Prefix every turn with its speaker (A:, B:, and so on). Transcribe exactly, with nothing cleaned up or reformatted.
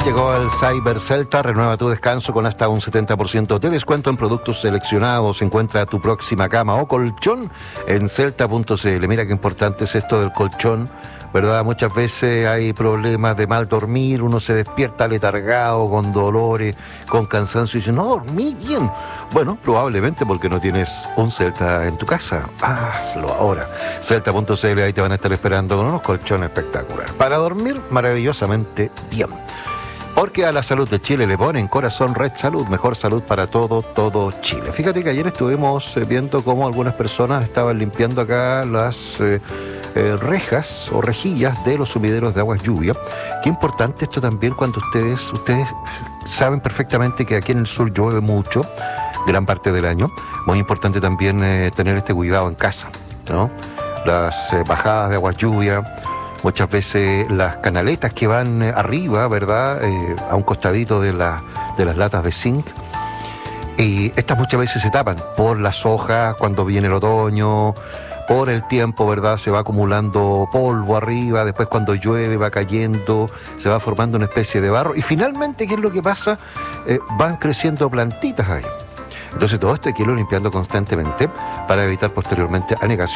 A: Llegó el Cyber Celta, renueva tu descanso con hasta un setenta por ciento de descuento en productos seleccionados. Encuentra tu próxima cama o colchón en celta punto c l. Mira qué importante es esto del colchón, ¿verdad? Muchas veces hay problemas de mal dormir, uno se despierta letargado, con dolores, con cansancio y dice, no dormí bien. Bueno, probablemente porque no tienes un Celta en tu casa. Hazlo ahora. celta punto c l, ahí te van a estar esperando con unos colchones espectaculares. Para dormir maravillosamente bien. Porque a la salud de Chile le ponen Corazón Red Salud, mejor salud para todo, todo Chile. Fíjate que ayer estuvimos viendo cómo algunas personas estaban limpiando acá las eh, eh, rejas o rejillas de los sumideros de aguas lluvia. Qué importante esto también cuando ustedes, ustedes saben perfectamente que aquí en el sur llueve mucho, gran parte del año. Muy importante también eh, tener este cuidado en casa, ¿no? Las eh, bajadas de aguas lluvia. Muchas veces las canaletas que van arriba, ¿verdad? Eh, a un costadito de, la, de las latas de zinc. Y estas muchas veces se tapan por las hojas cuando viene el otoño, por el tiempo, ¿verdad? Se va acumulando polvo arriba, después cuando llueve va cayendo, se va formando una especie de barro. Y finalmente, ¿qué es lo que pasa? Eh, van creciendo plantitas ahí. Entonces todo esto hay que irlo limpiando constantemente para evitar posteriormente anegación.